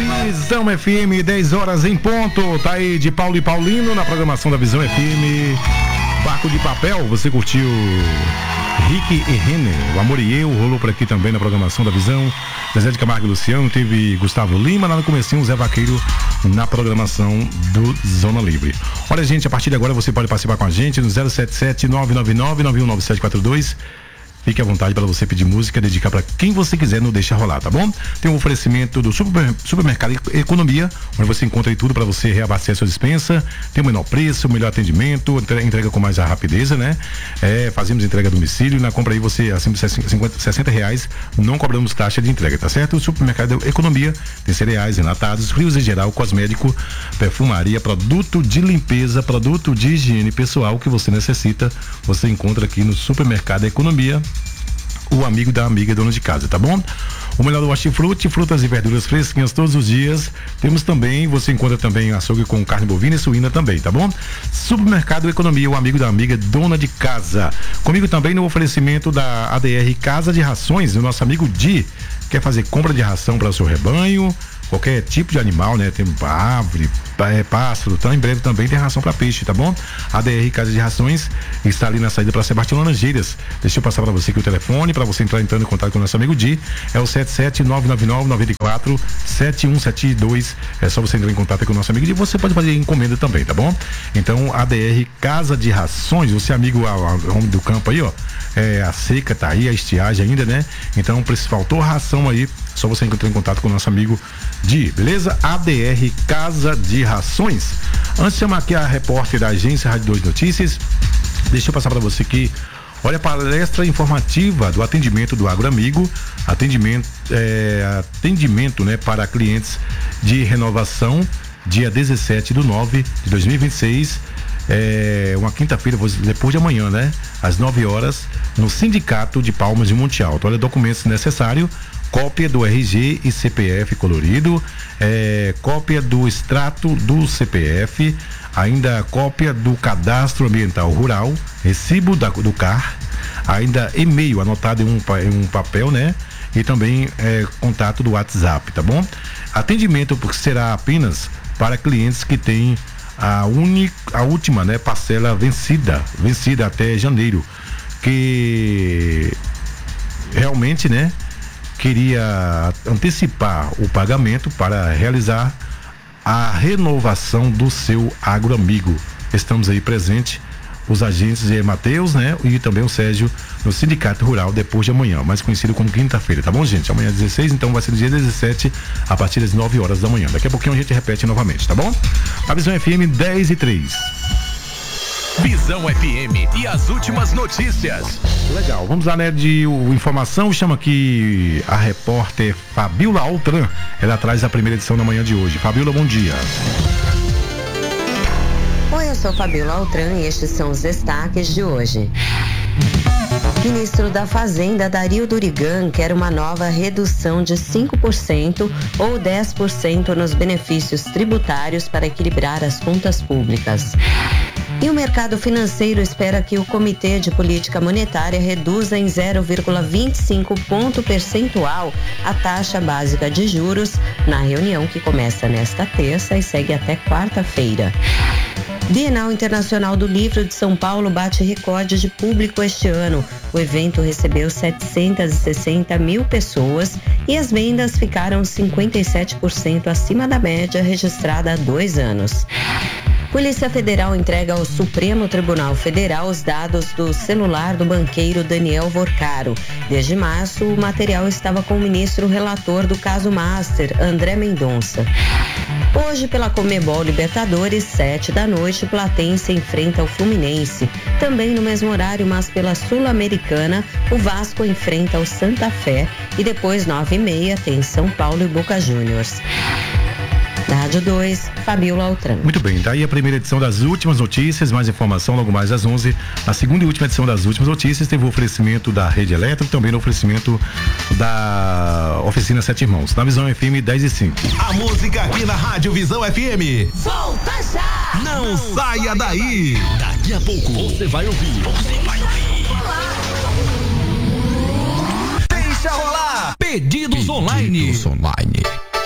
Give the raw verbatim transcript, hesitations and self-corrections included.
Visão F M, dez horas em ponto. Tá aí de Paulo e Paulino na programação da Visão F M. Barco de Papel, você curtiu Rick e Renner, o Amor e Eu, rolou por aqui também na programação da Visão. Zezé de Camargo e Luciano, teve Gustavo Lima, lá no comecinho o Zé Vaqueiro na programação do Zona Livre. Olha, gente, a partir de agora você pode participar com a gente no zero sete sete, nove nove nove, nove um nove sete quatro dois. Fique à vontade para você pedir música, dedicar para quem você quiser, não deixa rolar, tá bom? Tem um oferecimento do super, Supermercado Economia, onde você encontra aí tudo para você reabastecer a sua dispensa. Tem o menor preço, o melhor atendimento, entrega com mais a rapidez, né? É, fazemos entrega a domicílio. Na compra aí você, acima de cinquenta, sessenta reais, não cobramos taxa de entrega, tá certo? O Supermercado Economia tem cereais, enlatados, frios em geral, cosmético, perfumaria, produto de limpeza, produto de higiene pessoal que você necessita. Você encontra aqui no Supermercado Economia, o amigo da amiga dona de casa, tá bom? O melhor do hortifruti, frutas e verduras fresquinhas todos os dias. Temos também, você encontra também açougue com carne bovina e suína também, tá bom? Supermercado Economia, o amigo da amiga dona de casa. Comigo também no oferecimento da A D R Casa de Rações, o nosso amigo Di. Quer fazer compra de ração para o seu rebanho? Qualquer tipo de animal, né? Tem árvore, é, pássaro, tá? Em breve também tem ração para peixe, tá bom? A D R Casa de Rações está ali na saída para Sebastião Laranjeiras. Deixa eu passar para você aqui o telefone, para você entrar entrando em contato com o nosso amigo Di, é o sete sete nove nove nove, nove quatro, sete um sete dois. É só você entrar em contato com o nosso amigo Di. Você pode fazer encomenda também, tá bom? Então, A D R Casa de Rações, você amigo ao homem do campo aí, ó, é, a seca tá aí, a estiagem ainda, né? Então, se faltou ração aí, só você entrar em contato com o nosso amigo Di, beleza? A D R Casa de Rações. Antes de chamar aqui a repórter da agência Rádio dois Notícias, deixa eu passar para você que, olha, a palestra informativa do atendimento do Agro Amigo, atendimento, é, atendimento, né, para clientes de renovação, dia dezessete do nove de dois mil e vinte e seis, é, uma quinta-feira, depois de amanhã, né? Às nove horas, no Sindicato de Palmas de Monte Alto. Olha, documentos necessários: cópia do R G e C P F colorido, é, cópia do extrato do C P F, ainda cópia do cadastro ambiental rural, recibo da, do C A R, ainda e-mail anotado em um, em um papel, né? E também é, contato do WhatsApp, tá bom? Atendimento será apenas para clientes que têm a única, a última, né, parcela vencida, vencida até janeiro, que realmente, né, queria antecipar o pagamento para realizar a renovação do seu Agro Amigo. Estamos aí presente, os agentes de Mateus, né? E também o Sérgio no Sindicato Rural depois de amanhã, mais conhecido como quinta-feira, tá bom, gente? Amanhã é dezesseis, então vai ser no dia dezessete, a partir das nove horas da manhã. Daqui a pouquinho a gente repete novamente, tá bom? A Visão F M dez e três. Visão F M e as últimas notícias. Legal, vamos lá, né, de o, informação. Chama aqui a repórter Fabiola Altran, ela traz a primeira edição da manhã de hoje. Fabiola, bom dia. Oi, eu sou Fabiola Altran e estes são os destaques de hoje. Ministro da Fazenda, Dario Durigan, quer uma nova redução de cinco por cento ou dez por cento nos benefícios tributários para equilibrar as contas públicas. E o mercado financeiro espera que o Comitê de Política Monetária reduza em zero vírgula vinte e cinco ponto percentual a taxa básica de juros na reunião que começa nesta terça e segue até quarta-feira. Bienal Internacional do Livro de São Paulo bate recorde de público este ano. O evento recebeu setecentas e sessenta mil pessoas e as vendas ficaram cinquenta e sete por cento acima da média registrada há dois anos. Polícia Federal entrega ao Supremo Tribunal Federal os dados do celular do banqueiro Daniel Vorcaro. Desde março, o material estava com o ministro relator do caso Master, André Mendonça. Hoje, pela Conmebol Libertadores, sete da noite, Platense enfrenta o Fluminense. Também no mesmo horário, mas pela Sul-Americana, o Vasco enfrenta o Santa Fé. E depois, nove e meia, tem São Paulo e Boca Juniors. Da Rádio dois, Fabiola Altran. Muito bem, daí a primeira edição das últimas notícias, mais informação logo mais às onze. A segunda e última edição das últimas notícias teve o oferecimento da Rede Elétrica, também no oferecimento da Oficina Sete Irmãos, na Visão F M dez e cinco. A música aqui na Rádio Visão F M. Volta já! Não, Não saia, saia daí. daí! Daqui a pouco você vai ouvir. Você vai ouvir. Deixa rolar! Pedidos, Pedidos online. online.